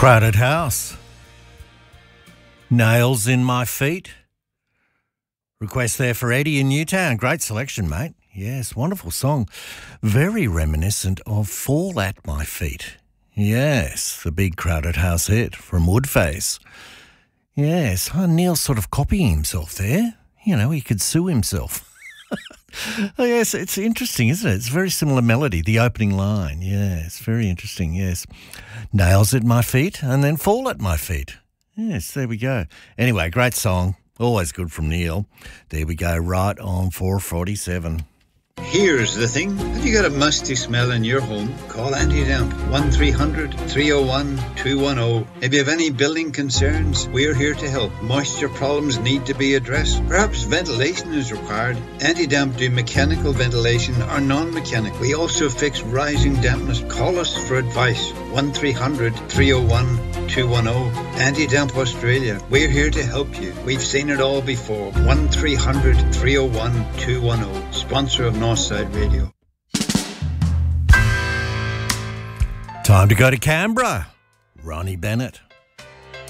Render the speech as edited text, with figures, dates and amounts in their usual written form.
Crowded House. Nails in My Feet. Request there for Eddie in Newtown. Great selection, mate. Yes, wonderful song. Very reminiscent of Fall at My Feet. Yes, the big Crowded House hit from Woodface. Yes, Neil's sort of copying himself there. You know, he could sue himself. Oh, yes, it's interesting, isn't it? It's a very similar melody, the opening line. Yeah, it's very interesting, yes. Nails at my feet and then fall at my feet. Yes, there we go. Anyway, great song. Always good from Neil. There we go, right on 4:47. Here's the thing. Have you got a musty smell in your home? Call Anti-Damp 1300-301-210. If you have any building concerns, we're here to help. Moisture problems need to be addressed. Perhaps ventilation is required. Anti-Damp do mechanical ventilation or non-mechanical. We also fix rising dampness. Call us for advice. 1300-301-210. Anti-Damp Australia. We're here to help you. We've seen it all before. 1300-301-210. Sponsor of Northside Radio. Time to go to Canberra. Ronnie Bennett.